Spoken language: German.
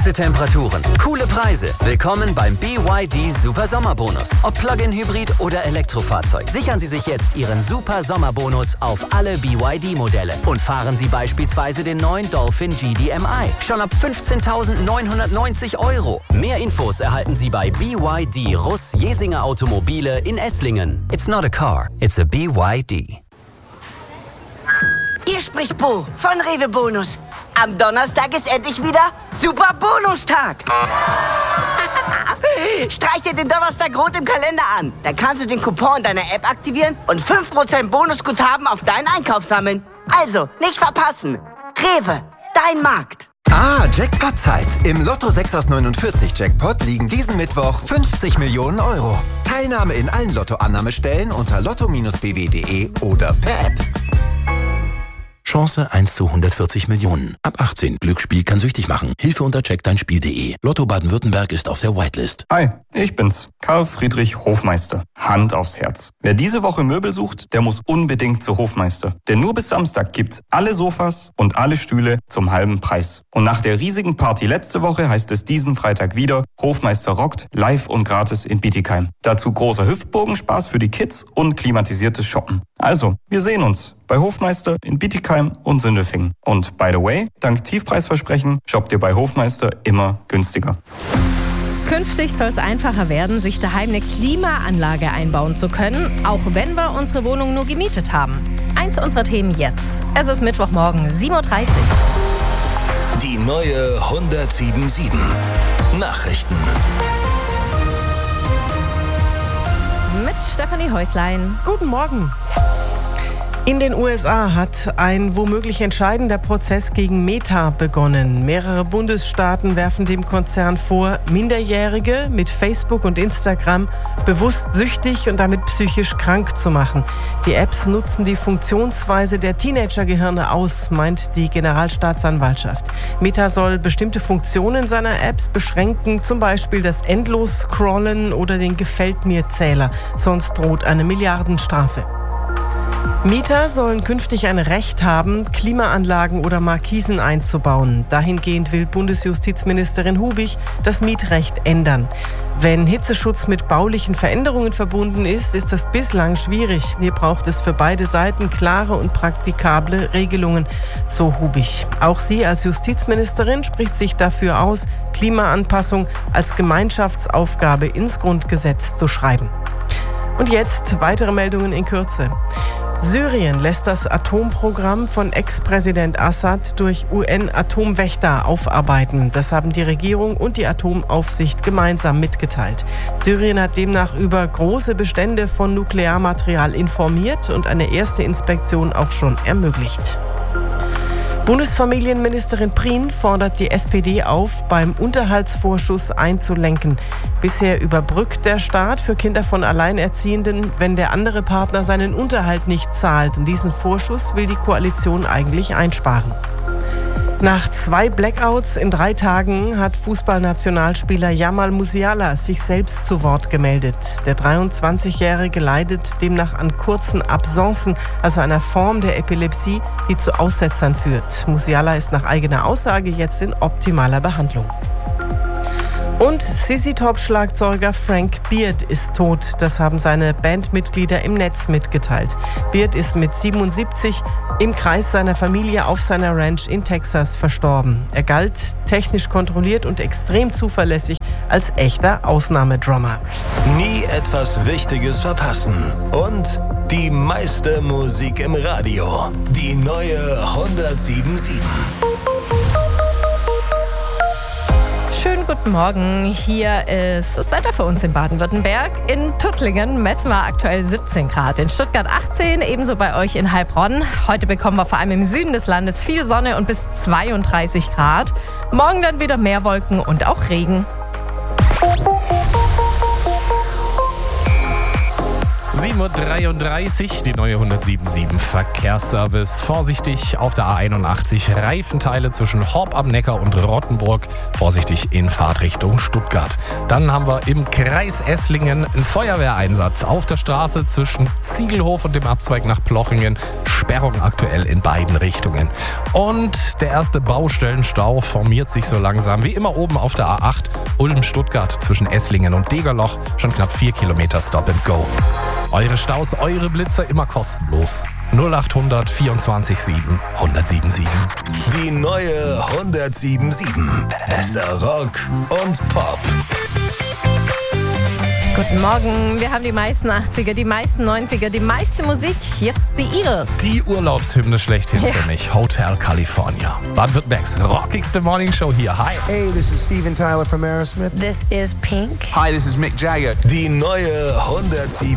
Heiße Temperaturen, coole Preise. Willkommen beim BYD Super Sommerbonus. Ob Plug-in-Hybrid oder Elektrofahrzeug. Sichern Sie sich jetzt Ihren Super Sommerbonus auf alle BYD-Modelle und fahren Sie beispielsweise den neuen Dolphin GDMI. Schon ab 15.990 €. Mehr Infos erhalten Sie bei BYD Russ-Jesinger Automobile in Esslingen. It's not a car, it's a BYD. Hier spricht Bo von Rewe Bonus. Am Donnerstag ist endlich wieder Super Bonustag. Streich dir den Donnerstag rot im Kalender an. Dann kannst du den Coupon deiner App aktivieren und 5% Bonusguthaben auf deinen Einkauf sammeln. Also, nicht verpassen. Rewe, dein Markt. Jackpot-Zeit. Im Lotto 6 aus 49 Jackpot liegen diesen Mittwoch 50 Millionen €. Teilnahme in allen Lottoannahmestellen unter lotto-bw.de oder per App. Chance 1 zu 140 Millionen. Ab 18. Glücksspiel kann süchtig machen. Hilfe unter checkdeinspiel.de. Lotto Baden-Württemberg ist auf der Whitelist. Hi, ich bin's. Karl Friedrich Hofmeister. Hand aufs Herz. Wer diese Woche Möbel sucht, der muss unbedingt zu Hofmeister. Denn nur bis Samstag gibt's alle Sofas und alle Stühle zum halben Preis. Und nach der riesigen Party letzte Woche heißt es diesen Freitag wieder, Hofmeister rockt, live und gratis in Bietigheim. Dazu großer Hüftbogenspaß für die Kids und klimatisiertes Shoppen. Also, wir sehen uns bei Hofmeister in Bietigheim und Sindelfingen. Und by the way, dank Tiefpreisversprechen shoppt ihr bei Hofmeister immer günstiger. Künftig soll es einfacher werden, sich daheim eine Klimaanlage einbauen zu können, auch wenn wir unsere Wohnung nur gemietet haben. Eins unserer Themen jetzt. Es ist Mittwochmorgen, 7:30 Uhr. Die neue 107.7 Nachrichten. Mit Stefanie Häuslein. Guten Morgen. In den USA hat ein womöglich entscheidender Prozess gegen Meta begonnen. Mehrere Bundesstaaten werfen dem Konzern vor, Minderjährige mit Facebook und Instagram bewusst süchtig und damit psychisch krank zu machen. Die Apps nutzen die Funktionsweise der Teenagergehirne aus, meint die Generalstaatsanwaltschaft. Meta soll bestimmte Funktionen seiner Apps beschränken, zum Beispiel das Endlos-Scrollen oder den Gefällt-mir-Zähler. Sonst droht eine Milliardenstrafe. Mieter sollen künftig ein Recht haben, Klimaanlagen oder Markisen einzubauen. Dahingehend will Bundesjustizministerin Hubig das Mietrecht ändern. Wenn Hitzeschutz mit baulichen Veränderungen verbunden ist, ist das bislang schwierig. Hier braucht es für beide Seiten klare und praktikable Regelungen, so Hubig. Auch sie als Justizministerin spricht sich dafür aus, Klimaanpassung als Gemeinschaftsaufgabe ins Grundgesetz zu schreiben. Und jetzt weitere Meldungen in Kürze. Syrien lässt das Atomprogramm von Ex-Präsident Assad durch UN-Atomwächter aufarbeiten. Das haben die Regierung und die Atomaufsicht gemeinsam mitgeteilt. Syrien hat demnach über große Bestände von Nuklearmaterial informiert und eine erste Inspektion auch schon ermöglicht. Bundesfamilienministerin Prien fordert die SPD auf, beim Unterhaltsvorschuss einzulenken. Bisher überbrückt der Staat für Kinder von Alleinerziehenden, wenn der andere Partner seinen Unterhalt nicht zahlt. Und diesen Vorschuss will die Koalition eigentlich einsparen. Nach 2 Blackouts in 3 Tagen hat Fußballnationalspieler Jamal Musiala sich selbst zu Wort gemeldet. Der 23-Jährige leidet demnach an kurzen Absencen, also einer Form der Epilepsie, die zu Aussetzern führt. Musiala ist nach eigener Aussage jetzt in optimaler Behandlung. Und ZZ-Top-Schlagzeuger Frank Beard ist tot. Das haben seine Bandmitglieder im Netz mitgeteilt. Beard ist mit 77 im Kreis seiner Familie auf seiner Ranch in Texas verstorben. Er galt technisch kontrolliert und extrem zuverlässig als echter Ausnahmedrummer. Nie etwas Wichtiges verpassen. Und die meiste Musik im Radio. Die neue 107.7. Schönen guten Morgen. Hier ist das Wetter für uns in Baden-Württemberg. In Tuttlingen messen wir aktuell 17 Grad. In Stuttgart 18, ebenso bei euch in Heilbronn. Heute bekommen wir vor allem im Süden des Landes viel Sonne und bis 32 Grad. Morgen dann wieder mehr Wolken und auch Regen. 7:33 Uhr, die neue 107.7 Verkehrsservice. Vorsichtig auf der A81, Reifenteile zwischen Horb am Neckar und Rottenburg. Vorsichtig in Fahrtrichtung Stuttgart. Dann haben wir im Kreis Esslingen einen Feuerwehreinsatz auf der Straße zwischen Ziegelhof und dem Abzweig nach Plochingen. Sperrung aktuell in beiden Richtungen. Und der erste Baustellenstau formiert sich so langsam. Wie immer oben auf der A8 Ulm-Stuttgart zwischen Esslingen und Degerloch. Schon knapp 4 Kilometer Stop and Go. Eure Staus, eure Blitzer immer kostenlos. 0800 24 7 1077. Die neue 107.7. Bester Rock und Pop. Guten Morgen, wir haben die meisten 80er, die meisten 90er, die meiste Musik. Jetzt die Eagles. Die Urlaubshymne schlechthin für mich. Hotel California. Baden-Württembergs rockigste Morningshow hier. Hi. Hey, this is Steven Tyler from Aerosmith. This is Pink. Hi, this is Mick Jagger. Die neue 107.